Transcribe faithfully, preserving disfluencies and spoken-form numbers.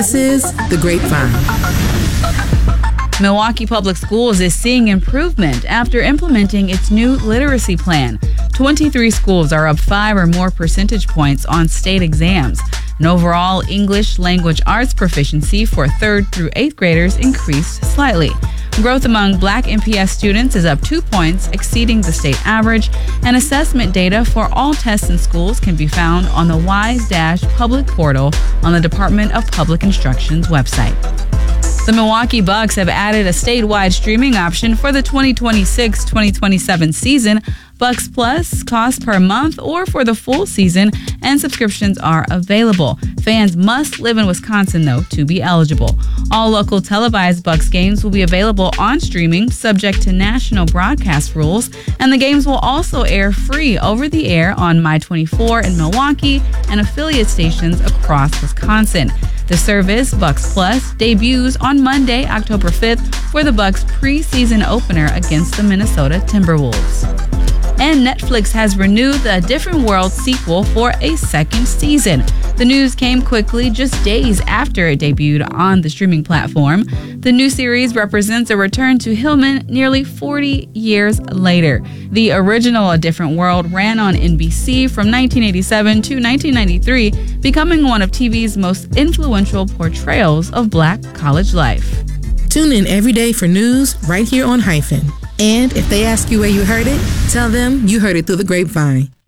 This is The Grapevine. Milwaukee Public Schools is seeing improvement after implementing its new literacy plan. twenty-three schools are up five or more percentage points on state exams. And overall, English language arts proficiency for third through eighth graders increased slightly. Growth among Black N P S students is up two points, exceeding the state average, and assessment data for all tests in schools can be found on the WISE Public Portal on the Department of Public Instruction's website. The Milwaukee Bucks have added a statewide streaming option for the twenty twenty-six twenty twenty-seven season. Bucks Plus costs per month or for the full season, and subscriptions are available. Fans must live in Wisconsin, though, to be eligible. All local televised Bucks games will be available on streaming, subject to national broadcast rules, and the games will also air free over the air on My twenty-four in Milwaukee and affiliate stations across Wisconsin. The service, Bucks Plus, debuts on Monday, October fifth, for the Bucks preseason opener against the Minnesota Timberwolves. And Netflix has renewed the A Different World sequel for a second season. The news came quickly, just days after it debuted on the streaming platform. The new series represents a return to Hillman nearly forty years later. The original A Different World ran on N B C from nineteen eighty-seven to nineteen ninety-three, becoming one of T V's most influential portrayals of Black college life. Tune in every day for news right here on Hyphen. And if they ask you where you heard it, tell them you heard it through the grapevine.